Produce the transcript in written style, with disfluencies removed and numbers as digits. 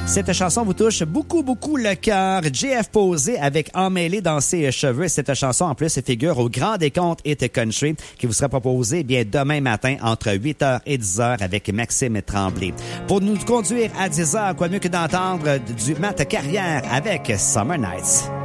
Cette chanson vous touche beaucoup, beaucoup le cœur. JF Posé avec Emmêlé dans ses cheveux. Cette chanson, en plus, figure au Grand Décompte Hit Country qui vous sera proposé bien demain matin entre 8h et 10h avec Maxime Tremblay. Pour nous conduire à 10h, quoi mieux que d'entendre du Matt Carrière avec Summer Nights.